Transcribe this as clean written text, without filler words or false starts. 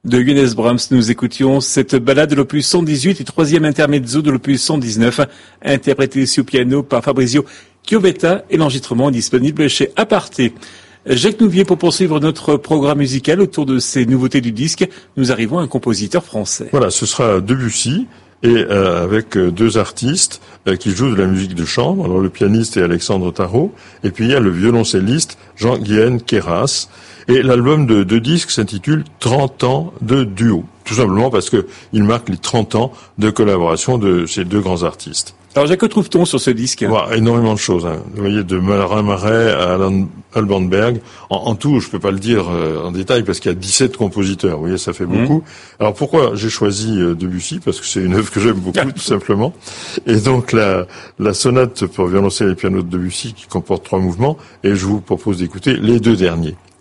De Johannes Brahms, nous écoutions cette ballade de l'opus 118 et troisième intermezzo de l'opus 119, interprété ici au piano par Fabrizio Chiovetta, et l'enregistrement est disponible chez Aparté. Jacques Nouvier, pour poursuivre notre programme musical autour de ces nouveautés du disque, nous arrivons à un compositeur français. Voilà, ce sera Debussy, et avec deux artistes qui jouent de la musique de chambre. Alors le pianiste est Alexandre Tarot, et puis il y a le violoncelliste Jean-Guyen Queyras. Et l'album de disques s'intitule 30 ans de duo. Tout simplement parce que il marque les 30 ans de collaboration de ces deux grands artistes. Alors Jacques, que trouve-t-on sur ce disque? Énormément de choses. Vous voyez, de Marin Marais à Alban Berg. En tout, je peux pas le dire en détail parce qu'il y a 17 compositeurs. Vous voyez, ça fait beaucoup. Alors pourquoi j'ai choisi Debussy? Parce que c'est une œuvre que j'aime beaucoup, tout simplement. Et donc la sonate pour violoncelle et piano de Debussy qui comporte 3 mouvements. Et je vous propose d'écouter les 2 derniers.